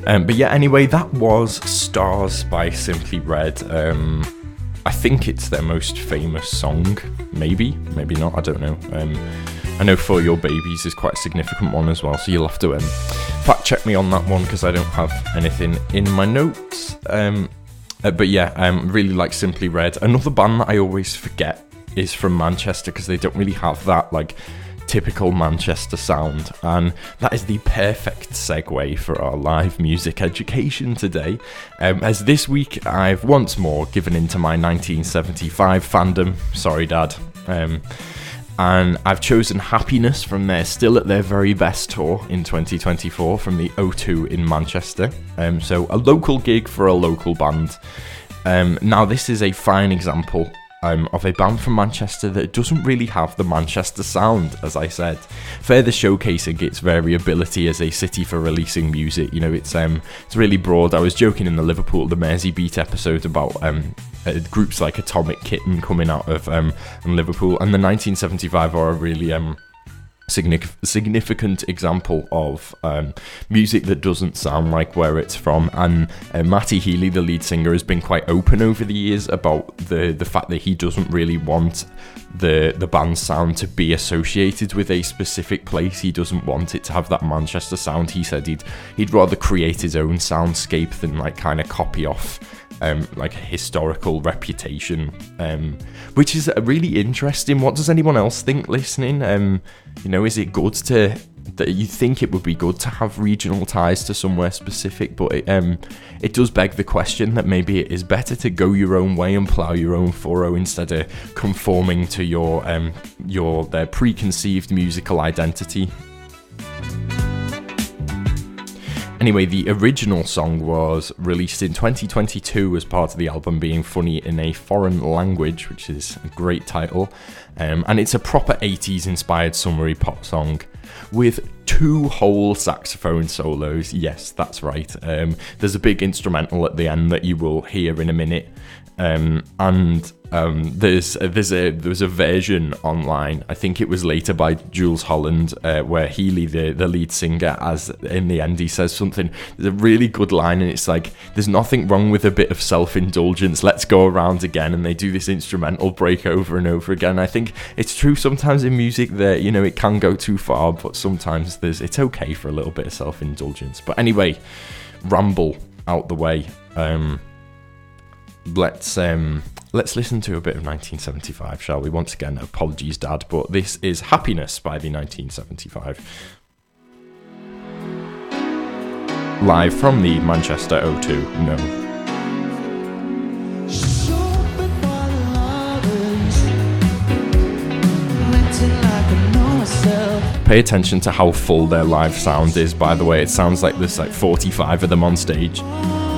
But yeah, anyway, that was Stars by Simply Red. I think it's their most famous song. Maybe not, I don't know. I know For Your Babies is quite a significant one as well, so you'll have to fact check me on that one because I don't have anything in my notes. But yeah, really like Simply Red. Another band that I always forget is from Manchester because they don't really have that like typical Manchester sound, and that is the perfect segue for our live music education today, as this week I've once more given into my 1975 fandom. Sorry, Dad. And I've chosen Happiness from their Still at Their Very Best tour in 2024 from the O2 in Manchester. So a local gig for a local band. Now this is a fine example of a band from Manchester that doesn't really have the Manchester sound, as I said, further showcasing its variability as a city for releasing music. You know, it's really broad. I was joking in the Merseybeat episode about groups like Atomic Kitten coming out of Liverpool, and the 1975 are a really significant example of music that doesn't sound like where it's from. And Matty Healy, the lead singer, has been quite open over the years about the fact that he doesn't really want the band's sound to be associated with a specific place. He doesn't want it to have that Manchester sound. He said he'd rather create his own soundscape than like kind of copy off like a historical reputation, which is really interesting. What does anyone else think listening? You know, is it good that you think it would be good to have regional ties to somewhere specific, but it does beg the question that maybe it is better to go your own way and plough your own furrow instead of conforming to their preconceived musical identity. Anyway, the original song was released in 2022 as part of the album Being Funny in a Foreign Language, which is a great title. And it's a proper 80s inspired summery pop song with 2 whole saxophone solos. Yes, that's right. There's a big instrumental at the end that you will hear in a minute. There's a version online, I think it was later by Jools Holland, where Healy, the lead singer, as in the end he says something, there's a really good line, and it's like, there's nothing wrong with a bit of self-indulgence, let's go around again. And they do this instrumental break over and over again. I think it's true sometimes in music that, you know, it can go too far, but sometimes it's okay for a little bit of self-indulgence. But anyway, ramble out the way. Let's listen to a bit of 1975, shall we? Once again, apologies, Dad, but this is Happiness by the 1975. Live from the Manchester O2, no. Pay attention to how full their live sound is, by the way. It sounds like there's like 45 of them on stage.